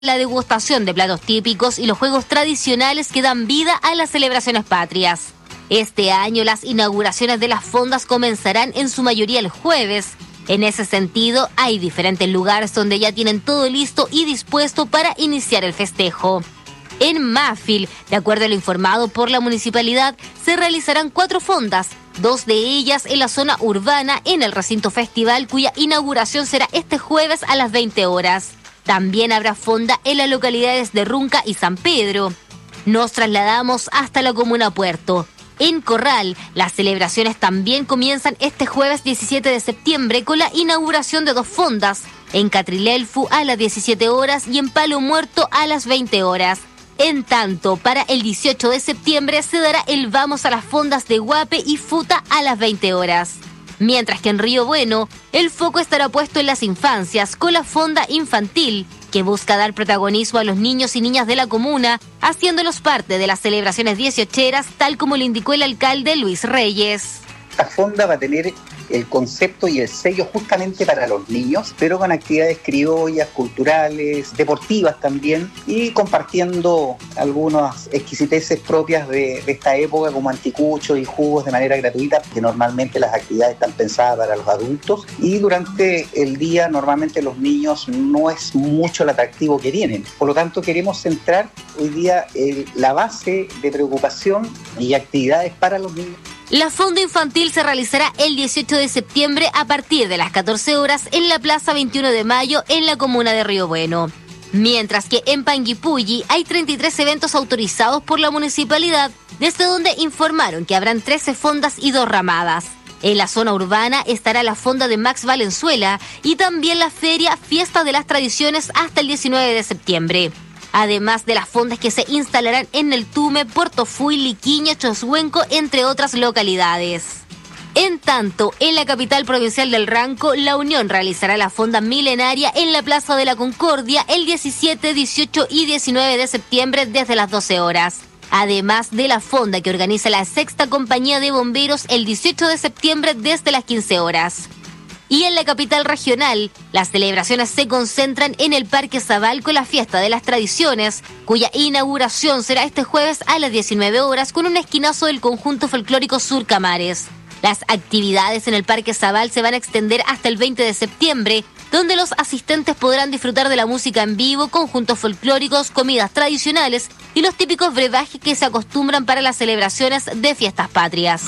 la degustación de platos típicos y los juegos tradicionales que dan vida a las celebraciones patrias. Este año las inauguraciones de las fondas comenzarán en su mayoría el jueves. En ese sentido, hay diferentes lugares donde ya tienen todo listo y dispuesto para iniciar el festejo. En Mafil, de acuerdo a lo informado por la municipalidad, se realizarán 4 fondas, 2 de ellas en la zona urbana en el recinto festival, cuya inauguración será este jueves a las 20 horas. También habrá fonda en las localidades de Runca y San Pedro. Nos trasladamos hasta la comuna Puerto. En Corral, las celebraciones también comienzan este jueves 17 de septiembre con la inauguración de 2 fondas, en Catrilelfu a las 17 horas y en Palo Muerto a las 20 horas. En tanto, para el 18 de septiembre se dará el vamos a las fondas de Guape y Futa a las 20 horas. Mientras que en Río Bueno, el foco estará puesto en las infancias con la fonda infantil, que busca dar protagonismo a los niños y niñas de la comuna, haciéndolos parte de las celebraciones 18eras, tal como lo indicó el alcalde Luis Reyes. Esta fonda va a tener el concepto y el sello justamente para los niños, pero con actividades criollas, culturales, deportivas también, y compartiendo algunas exquisiteces propias de esta época, como anticuchos y jugos de manera gratuita, que normalmente las actividades están pensadas para los adultos, y durante el día normalmente los niños no es mucho el atractivo que tienen. Por lo tanto, queremos centrar hoy día la base de preocupación y actividades para los niños. La fonda infantil se realizará el 18 de septiembre a partir de las 14 horas en la Plaza 21 de Mayo en la comuna de Río Bueno. Mientras que en Panguipulli hay 33 eventos autorizados por la municipalidad, desde donde informaron que habrán 13 fondas y 2 ramadas. En la zona urbana estará la fonda de Max Valenzuela y también la feria Fiesta de las Tradiciones hasta el 19 de septiembre. Además de las fondas que se instalarán en El Tume, Puerto Fuy, Liquiña, Choshuenco, entre otras localidades. En tanto, en la capital provincial del Ranco, la Unión realizará la fonda milenaria en la Plaza de la Concordia el 17, 18 y 19 de septiembre desde las 12 horas. Además de la fonda que organiza la Sexta Compañía de Bomberos el 18 de septiembre desde las 15 horas. Y en la capital regional, las celebraciones se concentran en el Parque Zabal con la Fiesta de las Tradiciones, cuya inauguración será este jueves a las 19 horas con un esquinazo del conjunto folclórico Surcamares. Las actividades en el Parque Zabal se van a extender hasta el 20 de septiembre, donde los asistentes podrán disfrutar de la música en vivo, conjuntos folclóricos, comidas tradicionales y los típicos brebajes que se acostumbran para las celebraciones de fiestas patrias.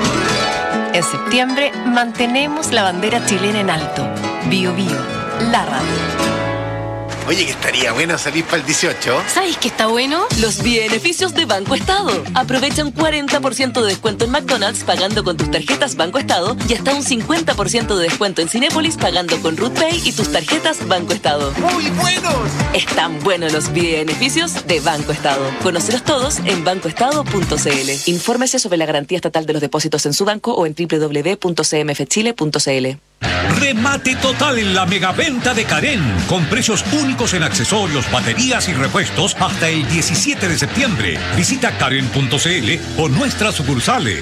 En septiembre mantenemos la bandera chilena en alto. Bio Bio, la radio. Oye, que estaría bueno salir para el 18. ¿Sabéis qué está bueno? Los beneficios de Banco Estado. Aprovecha un 40% de descuento en McDonald's pagando con tus tarjetas Banco Estado y hasta un 50% de descuento en Cinépolis pagando con RootPay y tus tarjetas Banco Estado. ¡Muy buenos! Están buenos los beneficios de Banco Estado. Conócelos todos en bancoestado.cl. Infórmese sobre la garantía estatal de los depósitos en su banco o en www.cmfchile.cl. Remate total en la megaventa de Carén, con precios únicos en accesorios, baterías y repuestos hasta el 17 de septiembre. Visita Carén.cl o nuestras sucursales.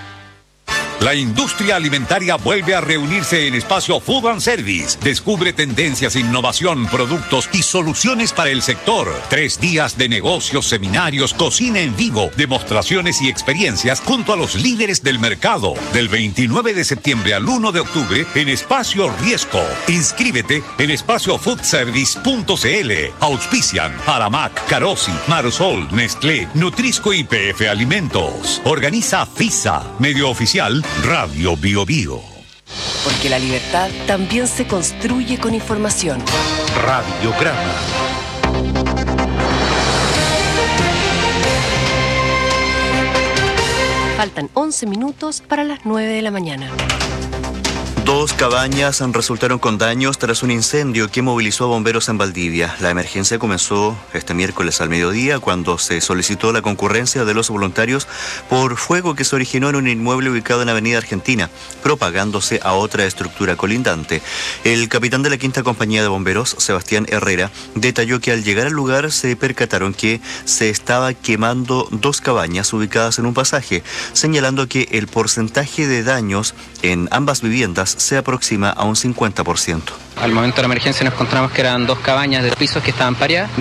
La industria alimentaria vuelve a reunirse en Espacio Food and Service. Descubre tendencias, innovación, productos y soluciones para el sector. 3 días de negocios, seminarios, cocina en vivo, demostraciones y experiencias junto a los líderes del mercado. Del 29 de septiembre al 1 de octubre en Espacio Riesco. Inscríbete en espaciofoodservice.cl. Auspician Aramac, Carosi, Marsol, Nestlé, Nutrisco y PF Alimentos. Organiza FISA, medio oficial Radio Bio Bio. Porque la libertad también se construye con información. Radiograma. Faltan 11 minutos para las 9 de la mañana. 2 cabañas resultaron con daños tras un incendio que movilizó a bomberos en Valdivia. La emergencia comenzó este miércoles al mediodía cuando se solicitó la concurrencia de los voluntarios por fuego que se originó en un inmueble ubicado en Avenida Argentina, propagándose a otra estructura colindante. El capitán de la 5ª Compañía de Bomberos, Sebastián Herrera, detalló que al llegar al lugar se percataron que se estaba quemando 2 cabañas ubicadas en un pasaje, señalando que el porcentaje de daños en ambas viviendas se aproxima a un 50%. Al momento de la emergencia nos encontramos que eran 2 cabañas de pisos que estaban pareadas.